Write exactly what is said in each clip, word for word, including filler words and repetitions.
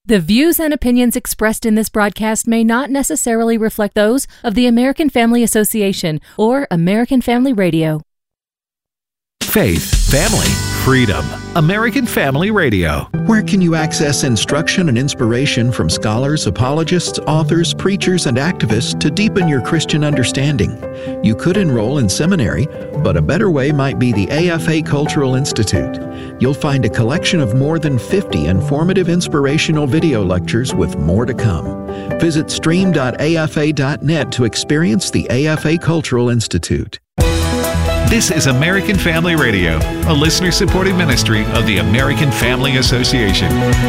The views and opinions expressed in this broadcast may not necessarily reflect those of the American Family Association or American Family Radio. Faith, family, freedom. American Family Radio. Where can you access instruction and inspiration from scholars, apologists, authors, preachers, and activists to deepen your Christian understanding? You could enroll in seminary, but a better way might be the A F A Cultural Institute. You'll find a collection of more than fifty informative inspirational video lectures with more to come. Visit stream dot a f a dot net to experience the A F A Cultural Institute. This is American Family Radio, a listener-supported ministry of the American Family Association.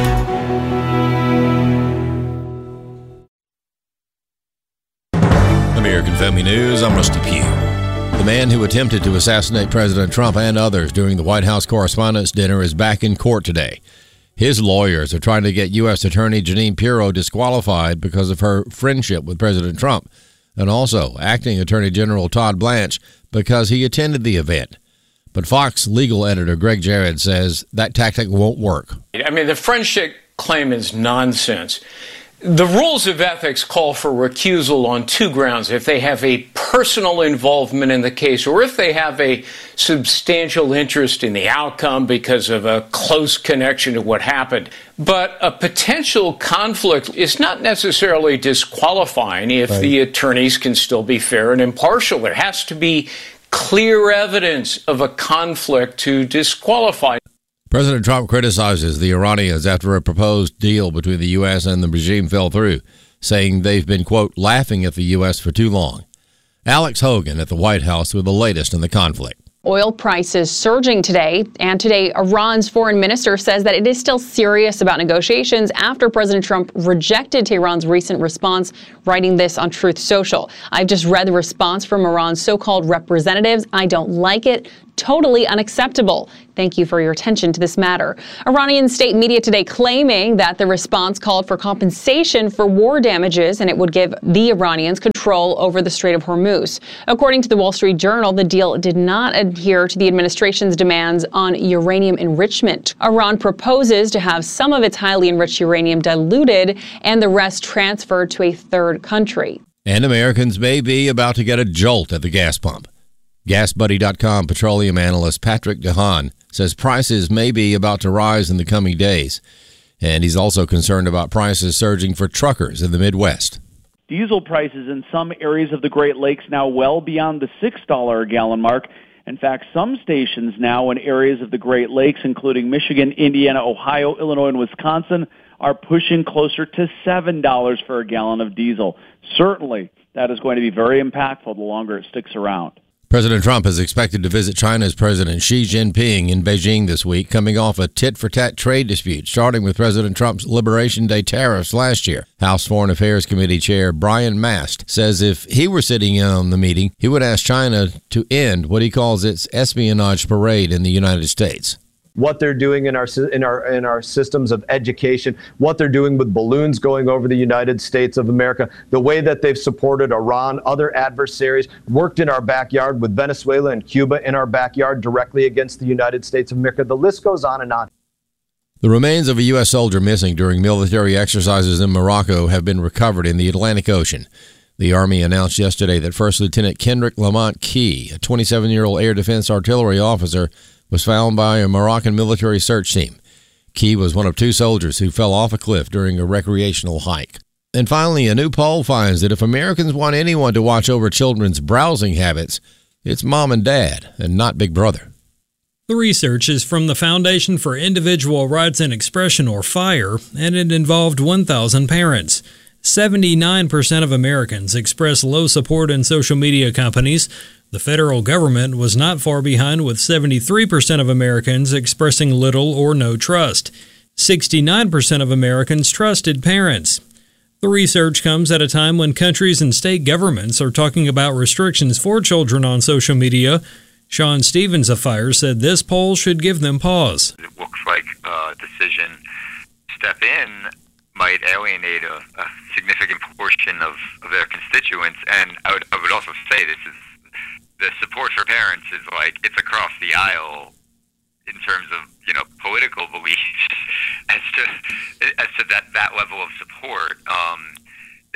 American Family News, I'm Rusty Pugh. The man who attempted to assassinate President Trump and others during the White House Correspondents' Dinner is back in court today. His lawyers are trying to get U S Attorney Jeanine Pirro disqualified because of her friendship with President Trump, and also Acting Attorney General Todd Blanche because he attended the event. But Fox legal editor Greg Jarrett says that tactic won't work. I mean, the friendship claim is nonsense. The rules of ethics call for recusal on two grounds: if they have a personal involvement in the case or if they have a substantial interest in the outcome because of a close connection to what happened. But a potential conflict is not necessarily disqualifying if right. the attorneys can still be fair and impartial. There has to be clear evidence of a conflict to disqualify. President Trump criticizes the Iranians after a proposed deal between the U S and the regime fell through, saying they've been, quote, laughing at the U S for too long. Alex Hogan at the White House with the latest in the conflict. Oil prices surging today, and today Iran's foreign minister says that it is still serious about negotiations after President Trump rejected Tehran's recent response, writing this on Truth Social. I've just read the response from Iran's so-called representatives. I don't like it. Totally unacceptable. Thank you for your attention to this matter. Iranian state media today claiming that the response called for compensation for war damages and it would give the Iranians control over the Strait of Hormuz. According to the Wall Street Journal, the deal did not adhere to the administration's demands on uranium enrichment. Iran proposes to have some of its highly enriched uranium diluted and the rest transferred to a third country. And Americans may be about to get a jolt at the gas pump. Gas Buddy dot com petroleum analyst Patrick DeHaan says prices may be about to rise in the coming days. And he's also concerned about prices surging for truckers in the Midwest. Diesel prices in some areas of the Great Lakes now well beyond the six dollars a gallon mark. In fact, some stations now in areas of the Great Lakes, including Michigan, Indiana, Ohio, Illinois, and Wisconsin, are pushing closer to seven dollars for a gallon of diesel. Certainly, that is going to be very impactful the longer it sticks around. President Trump is expected to visit China's President Xi Jinping in Beijing this week, coming off a tit-for-tat trade dispute, starting with President Trump's Liberation Day tariffs last year. House Foreign Affairs Committee Chair Brian Mast says if he were sitting in on the meeting, he would ask China to end what he calls its espionage parade in the United States. What they're doing in our in our in our systems of education, what they're doing with balloons going over the United States of America, the way that they've supported Iran, other adversaries, worked in our backyard with Venezuela and Cuba in our backyard directly against the United States of America. The list goes on and on. The remains of a U S soldier missing during military exercises in Morocco have been recovered in the Atlantic Ocean. The Army announced yesterday that First Lieutenant Kendrick Lamont Key, a twenty-seven-year-old air defense artillery officer, was found by a Moroccan military search team. Key was one of two soldiers who fell off a cliff during a recreational hike. And finally, a new poll finds that if Americans want anyone to watch over children's browsing habits, it's mom and dad and not Big Brother. The research is from the Foundation for Individual Rights and Expression, or FIRE, and it involved one thousand parents. seventy-nine percent of Americans express low support in social media companies. The federal government was not far behind, with seventy-three percent of Americans expressing little or no trust. sixty-nine percent of Americans trusted parents. The research comes at a time when countries and state governments are talking about restrictions for children on social media. Sean Stevens of FIRE said this poll should give them pause. It looks like a decision to step in might alienate a, a significant portion of, of their constituents. And I would, I would also say this is the support for parents is like it's across the aisle in terms of, you know, political beliefs as to as to that that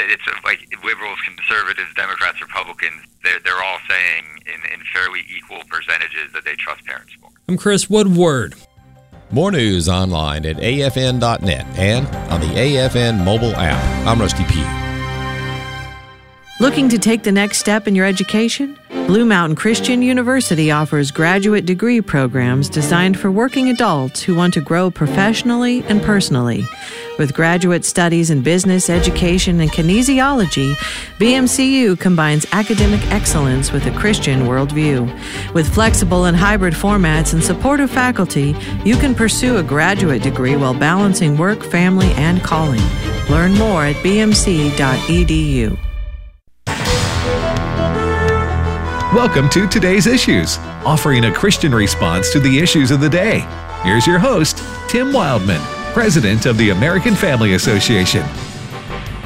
it's like liberals, conservatives, Democrats, Republicans, they're, they're all saying in, in fairly equal percentages that they trust parents more. I'm Chris Woodward. More news online at A F N dot net and on the A F N mobile app. I'm Rusty Pugh. Looking to take the next step in your education? Blue Mountain Christian University offers graduate degree programs designed for working adults who want to grow professionally and personally. With graduate studies in business, education, and kinesiology, B M C U combines academic excellence with a Christian worldview. With flexible and hybrid formats and supportive faculty, you can pursue a graduate degree while balancing work, family, and calling. Learn more at b m c dot e d u. Welcome to Today's Issues, offering a Christian response to the issues of the day. Here's your host, Tim Wildman, President of the American Family Association.